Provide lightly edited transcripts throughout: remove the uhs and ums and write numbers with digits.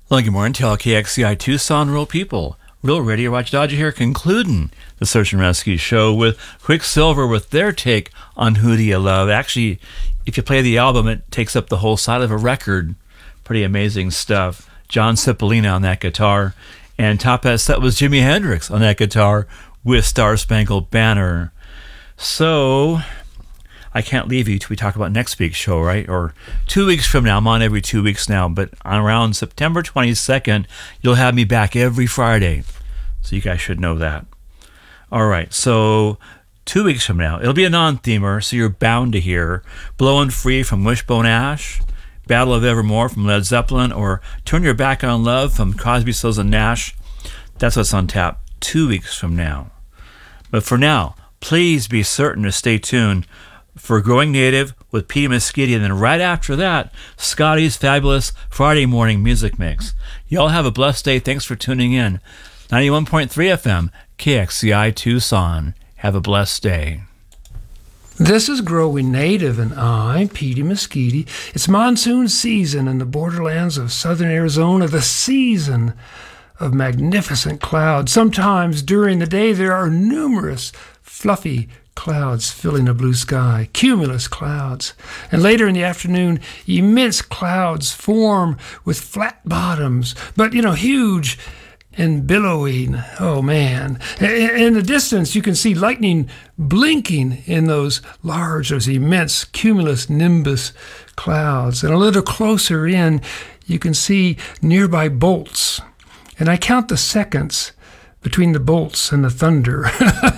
Well, good morning to all KXCI Tucson real people. Real Radio Watch Dodger here, concluding the Search and Rescue show with Quicksilver with their take on Who Do You Love. Actually, if you play the album, it takes up the whole side of a record. Pretty amazing stuff. John Cipollina on that guitar. And top of that set was Jimi Hendrix on that guitar with Star Spangled Banner. So I can't leave you till we talk about next week's show, right? Or 2 weeks from now. I'm on every 2 weeks now, but on around September 22nd, you'll have me back every Friday. So you guys should know that. All right, so 2 weeks from now, it'll be a non-themer, so you're bound to hear Blowin' Free from Wishbone Ash, Battle of Evermore from Led Zeppelin, or Turn Your Back on Love from Crosby, Stills, and Nash. That's what's on tap 2 weeks from now. But for now, please be certain to stay tuned for Growing Native with Petey Mesquite, and then right after that, Scotty's fabulous Friday morning music mix. Y'all have a blessed day. Thanks for tuning in. 91.3 FM, KXCI Tucson. Have a blessed day. This is Growing Native, and I'm Petey Mesquite. It's monsoon season in the borderlands of southern Arizona, the season of magnificent clouds. Sometimes during the day there are numerous fluffy clouds filling a blue sky, cumulus clouds. And later in the afternoon, immense clouds form with flat bottoms, but, huge and billowing. Oh, man. In the distance, you can see lightning blinking in those immense cumulus nimbus clouds. And a little closer in, you can see nearby bolts. And I count the seconds between the bolts and the thunder,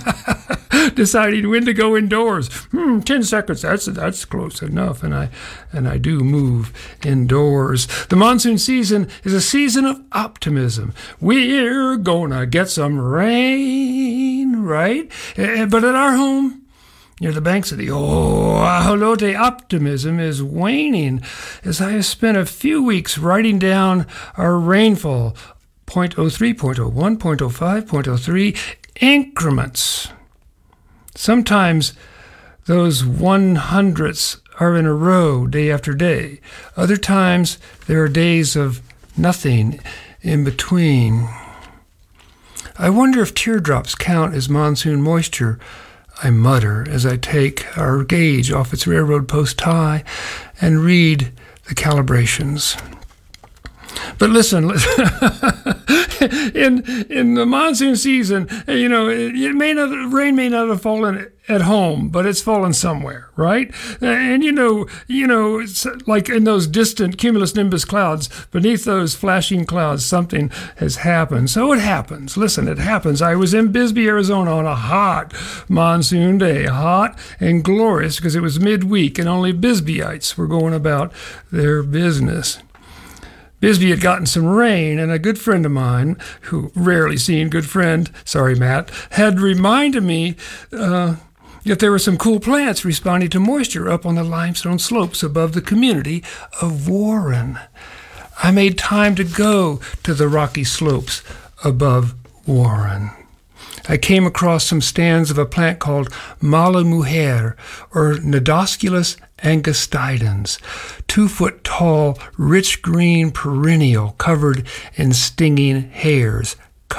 deciding when to go indoors. 10 seconds, that's close enough, and I do move indoors. The monsoon season is a season of optimism. We're gonna get some rain, right? But at our home, near the banks of the Ajolote, optimism is waning, as I have spent a few weeks writing down our rainfall, 0.03, 0.01, 0.05, 0.03 increments. Sometimes those 100ths are in a row day after day. Other times there are days of nothing in between. I wonder if teardrops count as monsoon moisture, I mutter as I take our gauge off its railroad post tie and read the calibrations. But listen, in the monsoon season, rain may not have fallen at home, but it's fallen somewhere, right? And it's like in those distant cumulonimbus clouds, beneath those flashing clouds, something has happened. So it happens. Listen, it happens. I was in Bisbee, Arizona on a hot monsoon day, hot and glorious because it was midweek and only Bisbeeites were going about their business. Bisbee had gotten some rain, and a good friend of mine, who rarely seen good friend, sorry Matt, had reminded me that there were some cool plants responding to moisture up on the limestone slopes above the community of Warren. I made time to go to the rocky slopes above Warren. I came across some stands of a plant called Mala Mujer, or Nidosculus angustidens, 2-foot tall, rich green perennial covered in stinging hairs.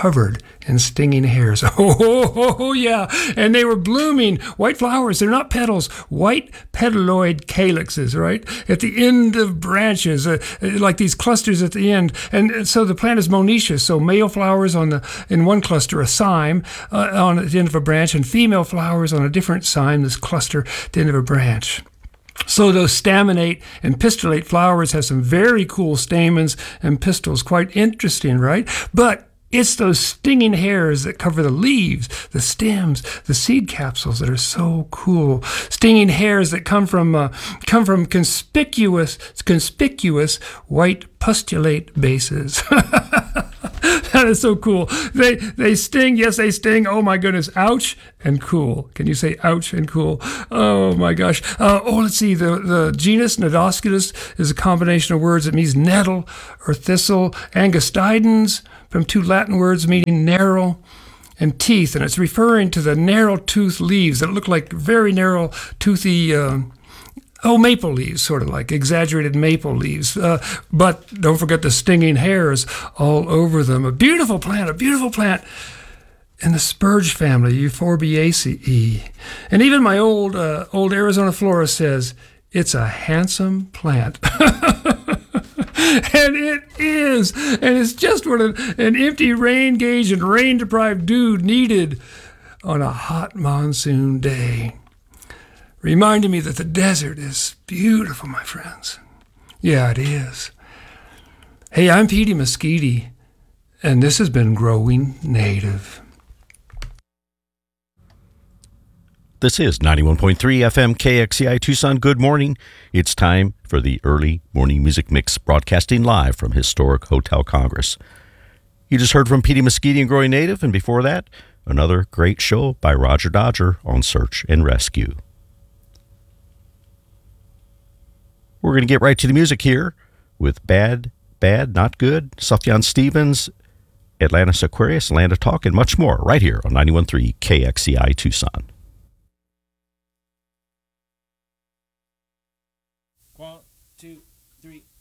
Oh, yeah. And they were blooming white flowers. They're not petals, white petaloid calyxes, right? At the end of branches, like these clusters at the end. And so the plant is monoecious. So male flowers in one cluster, a cyme on the end of a branch, and female flowers on a different cyme, this cluster at the end of a branch. So those staminate and pistillate flowers have some very cool stamens and pistils. Quite interesting, right? But it's those stinging hairs that cover the leaves, the stems, the seed capsules that are so cool. Stinging hairs that come from conspicuous white pustulate bases. That is so cool. They sting. Yes, they sting. Oh my goodness. Ouch and cool. Can you say ouch and cool? Oh my gosh. Let's see. The genus Nidosculus is a combination of words that means nettle or thistle. Angustidens, from two Latin words meaning narrow, and teeth, and it's referring to the narrow-toothed leaves that look like very narrow, toothy Oh, maple leaves, sort of like exaggerated maple leaves. But don't forget the stinging hairs all over them. A beautiful plant in the spurge family, Euphorbiaceae. And even my old Arizona florist says it's a handsome plant. And it is. And it's just what an empty rain gauge and rain-deprived dude needed on a hot monsoon day. Reminding me that the desert is beautiful, my friends. Yeah, it is. Hey, I'm Petey Mesquite, and this has been Growing Native. This is 91.3 FM KXCI Tucson. Good morning. It's time for the early morning music mix, broadcasting live from historic Hotel Congress. You just heard from Petey Mesquite and Growing Native, and before that, another great show by Roger Dodger on Search and Rescue. We're going to get right to the music here with Bad, Not Good, Sufjan Stevens, Atlantis Aquarius, Land of Talk, and much more right here on 91.3 KXCI Tucson. 1, 2, 3